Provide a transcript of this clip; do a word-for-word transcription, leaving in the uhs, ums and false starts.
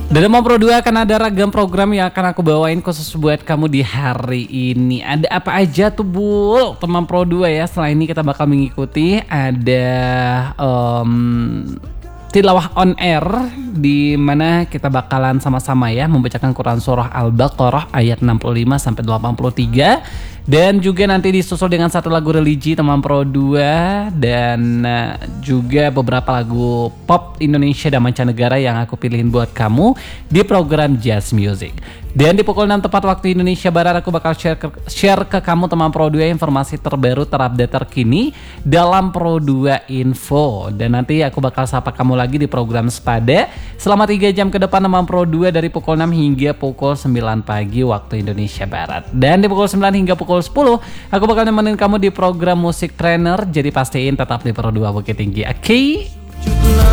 Dan Demam Pro dua akan ada ragam program yang akan aku bawain khusus buat kamu di hari ini. Ada apa aja tuh Bu? Demam Pro dua ya. Setelah ini kita bakal mengikuti ada um, tilawah on air di mana kita bakalan sama-sama ya membacakan Quran surah Al-Baqarah ayat enam puluh lima sampai delapan puluh tiga. Dan juga nanti disusul dengan satu lagu religi Demam Pro dua dan uh, juga beberapa lagu pop Indonesia dan mancanegara yang aku pilihin buat kamu di program Jazz Music. Dan di pukul enam tepat waktu Indonesia Barat aku bakal share ke, share ke kamu Demam Pro dua informasi terbaru terupdate terkini dalam Pro dua Info. Dan nanti aku bakal sapa kamu lagi di program Sepada selama tiga jam ke depan Demam Pro dua dari pukul enam hingga pukul sembilan pagi waktu Indonesia Barat. Dan di pukul sembilan hingga pukul sepuluh aku bakal nemenin kamu di program Musik Trainer. Jadi pastiin tetap di Pro dua Bukit Tinggi. Oke? Okay?